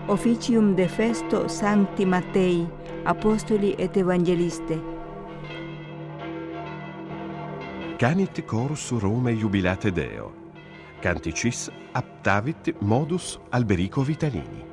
Officium de festo Sancti Mattei, Apostoli et Evangeliste. Canit chorus Romae jubilate Deo. Canticis aptavit modus Alberico Vitalini.